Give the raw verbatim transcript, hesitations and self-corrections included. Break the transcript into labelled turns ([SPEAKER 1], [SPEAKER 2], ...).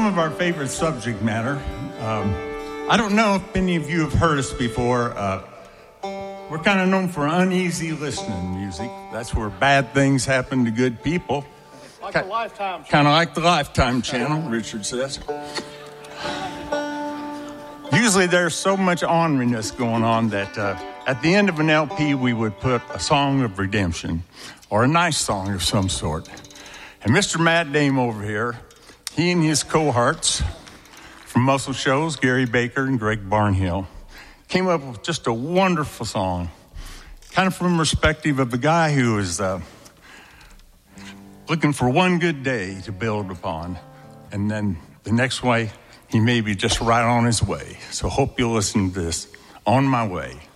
[SPEAKER 1] of our favorite subject matter. Um, I don't know if any of you have heard us before. Uh, we're kind of known for uneasy listening music. That's where bad things happen to good people.
[SPEAKER 2] Like the Lifetime channel.
[SPEAKER 1] Kind of like the Lifetime channel, Richard says. Usually there's so much orneriness going on that uh, at the end of an L P we would put a song of redemption or a nice song of some sort. And Mister Matt Dame over here, he and his cohorts from Muscle Shoals, Gary Baker and Greg Barnhill, came up with just a wonderful song, kind of from the perspective of the guy who is uh, looking for one good day to build upon, and then the next way, he may be just right on his way. So hope you'll listen to this, On My Way.